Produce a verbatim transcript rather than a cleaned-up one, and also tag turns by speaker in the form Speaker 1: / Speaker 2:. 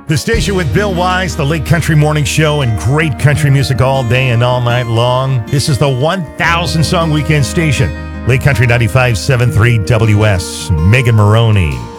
Speaker 1: The station with Bill Wise, the Late Country Morning Show, and great country music all day and all night long. This is the one thousand song weekend station. Late Country ninety-five point seven three W S. Megan Maroney.